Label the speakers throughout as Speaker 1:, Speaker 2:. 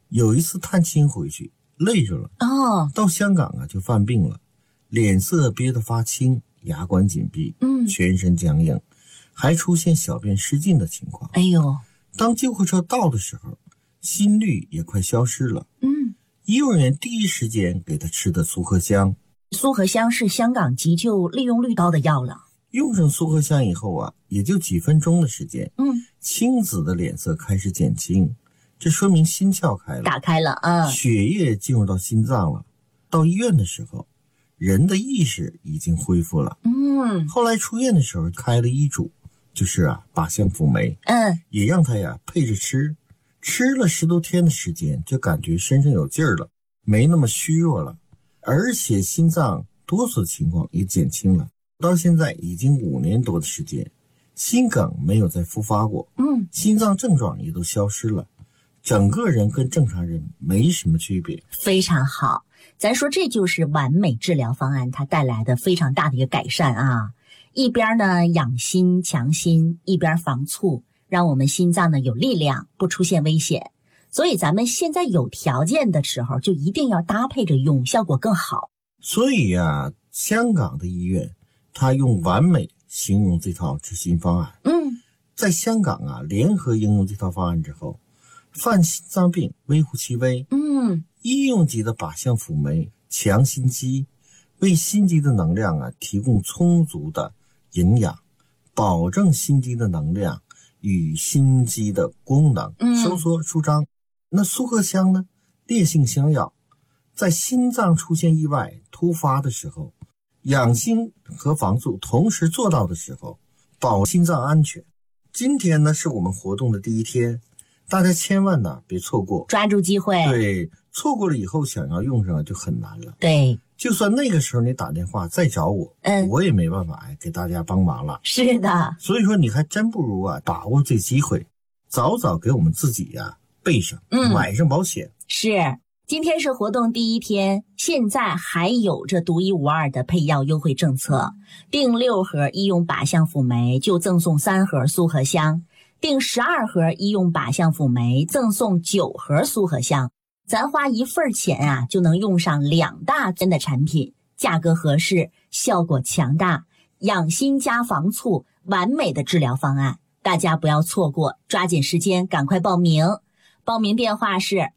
Speaker 1: 有一次探亲回去，累着了，到香港啊就犯病了，脸色憋得发青，牙关紧闭，全身僵硬，还出现小便失禁的情况。
Speaker 2: 哎呦，
Speaker 1: 当救护车到的时候，心率也快消失了。医务人员第一时间给他吃的苏合香。
Speaker 2: 苏合香是香港急救利用率高的药了。
Speaker 1: 用上苏合香以后啊，也就几分钟的时间，青紫的脸色开始减轻，这说明心窍开了，
Speaker 2: 打开了啊，
Speaker 1: 血液进入到心脏了。到医院的时候，人的意识已经恢复了。后来出院的时候开了医嘱，就是靶向辅酶，也让他配着吃，吃了10多天的时间，就感觉身上有劲儿了，没那么虚弱了，而且心脏哆嗦的情况也减轻了。到现在已经5年多的时间，心梗没有再复发过，心脏症状也都消失了，整个人跟正常人没什么区别。
Speaker 2: 非常好，咱说这就是完美治疗方案它带来的非常大的一个改善啊！一边呢养心强心，一边防猝，让我们心脏呢有力量，不出现危险。所以咱们现在有条件的时候，就一定要搭配着用，效果更好。
Speaker 1: 所以香港的医院他用完美形容这套治心方案。在香港联合应用这套方案之后，犯心脏病微乎其微。医用级的靶向辅酶强心肌，为心肌的能量提供充足的营养，保证心肌的能量与心肌的功能收缩舒张。那苏合香呢，烈性香药，在心脏出现意外突发的时候，养心和防猝同时做到的时候，保心脏安全。今天呢是我们活动的第一天，大家千万别错过，
Speaker 2: 抓住机会。
Speaker 1: 对，错过了以后想要用上就很难了。
Speaker 2: 对，
Speaker 1: 就算那个时候你打电话再找我，我也没办法给大家帮忙了。
Speaker 2: 是的，
Speaker 1: 所以说你还真不如把握这机会，早早给我们自己备上，买上保险。
Speaker 2: 是，今天是活动第一天，现在还有着独一无二的配药优惠政策。订6盒医用靶向辅酶就赠送3盒苏合香，订12盒医用靶向辅酶赠送9盒苏合香。咱花1份钱就能用上2大针的产品，价格合适，效果强大，养心加防猝，完美的治疗方案，大家不要错过，抓紧时间赶快报名。报名电话是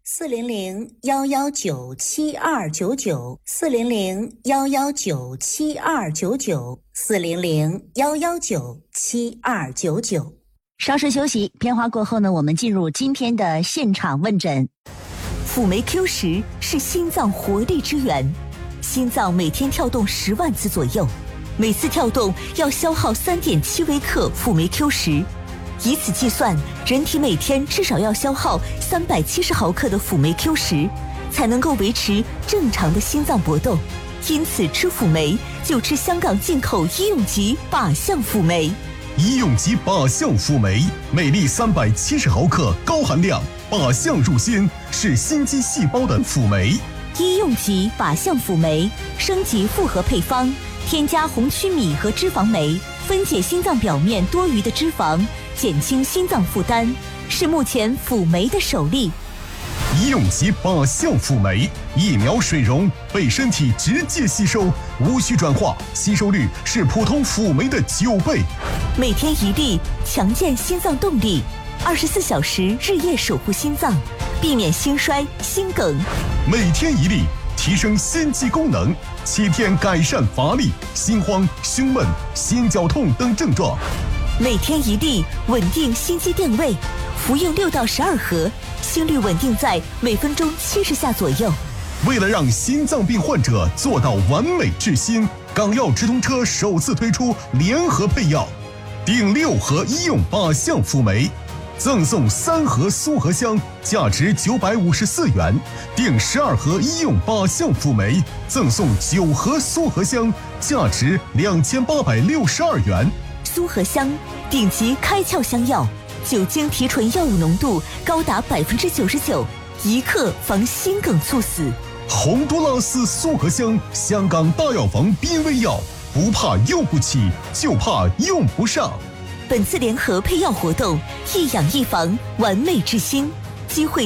Speaker 2: 400-119-7299 400-119-7299 400-119-7299。稍事休息，片花过后呢，我们进入今天的现场问诊。
Speaker 3: 辅酶 Q10是心脏活力之源，心脏每天跳动10万次左右，每次跳动要消耗3.7微克辅酶 Q10，以此计算，人体每天至少要消耗370毫克的辅酶 Q10，才能够维持正常的心脏搏动。因此吃辅酶就吃香港进口医用级靶向辅酶。
Speaker 4: 医用级靶向辅酶，每粒370毫克，高含量，靶向入心，是心肌细胞的辅酶。
Speaker 3: 医用级靶向辅酶升级复合配方，添加红曲米和脂肪酶，分解心脏表面多余的脂肪，减轻心脏负担，是目前辅酶的首例。
Speaker 4: 医用级靶向辅酶，一秒水溶，被身体直接吸收，无需转化，吸收率是普通辅酶的9倍。
Speaker 3: 每天1粒，强健心脏动力，24小时日夜守护心脏，避免心衰、心梗。
Speaker 4: 每天1粒，提升心肌功能，7天改善乏力、心慌、胸闷、心绞痛等症状。
Speaker 3: 每天1粒，稳定心肌电位，服用6到12盒，心率稳定在每分钟70下左右。
Speaker 4: 为了让心脏病患者做到完美治心，港药直通车首次推出联合配药，订6盒医用靶向辅酶，赠送3盒苏合香，价值954元；订12盒医用靶向辅酶，赠送9盒苏合香，价值2862元。
Speaker 3: 苏合香顶级开窍香药，酒精提纯药物浓度高达99%，一克防心梗猝死。
Speaker 4: 洪都拉斯苏合香，香港大药房濒危药，不怕用不起，就怕用不上。
Speaker 3: 本次联合配药活动，一养一防，完美治心，机会